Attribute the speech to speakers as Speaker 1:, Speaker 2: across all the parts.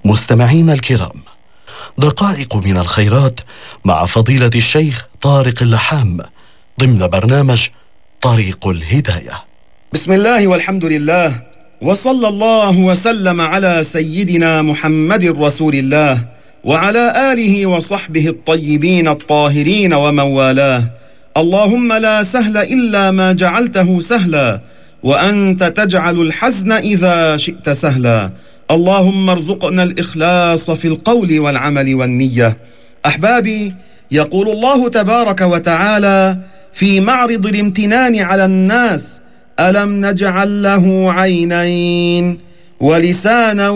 Speaker 1: مستمعين الكرام، دقائق من الخيرات مع فضيلة الشيخ طارق اللحام ضمن برنامج طريق الهداية.
Speaker 2: بسم الله والحمد لله، وصلى الله وسلم على سيدنا محمد رسول الله وعلى آله وصحبه الطيبين الطاهرين ومن والاه. اللهم لا سهل إلا ما جعلته سهلا، وأنت تجعل الحزن إذا شئت سهلا. اللهم ارزقنا الإخلاص في القول والعمل والنية. أحبابي، يقول الله تبارك وتعالى في معرض الامتنان على الناس: ألم نجعل له عينين ولسانا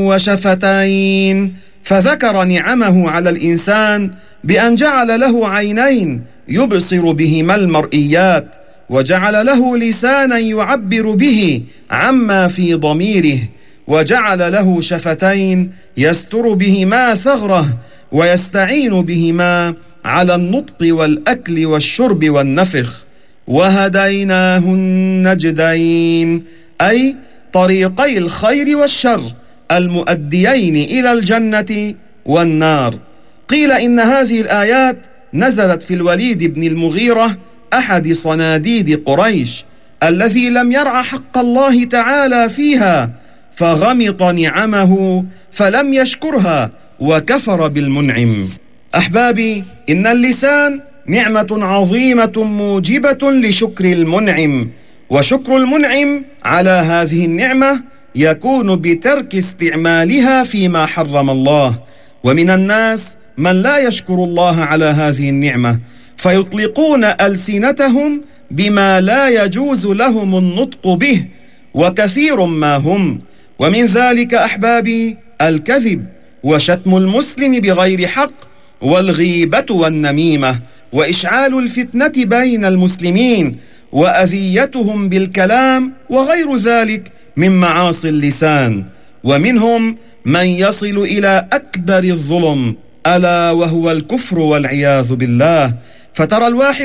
Speaker 2: وشفتين. فذكر نعمه على الإنسان بأن جعل له عينين يبصر بهما المرئيات، وجعل له لسانا يعبر به عما في ضميره، وجعل له شفتين يستر بهما ثغره ويستعين بهما على النطق والأكل والشرب والنفخ. وهديناه النجدين، أي طريقي الخير والشر المؤديين إلى الجنة والنار. قيل إن هذه الآيات نزلت في الوليد بن المغيرة، أحد صناديد قريش، الذي لم يرع حق الله تعالى فيها، فغمط نعمه فلم يشكرها وكفر بالمنعم. أحبابي، إن اللسان نعمة عظيمة موجبة لشكر المنعم، وشكر المنعم على هذه النعمة يكون بترك استعمالها فيما حرم الله. ومن الناس من لا يشكر الله على هذه النعمة، فيطلقون ألسنتهم بما لا يجوز لهم النطق به، وكثير ما هم. ومن ذلك أحبابي الكذب، وشتم المسلم بغير حق، والغيبة والنميمة، وإشعال الفتنة بين المسلمين، وأذيتهم بالكلام، وغير ذلك من معاصي اللسان. ومنهم من يصل إلى أكبر الظلم، ألا وهو الكفر والعياذ بالله. فترى الواحد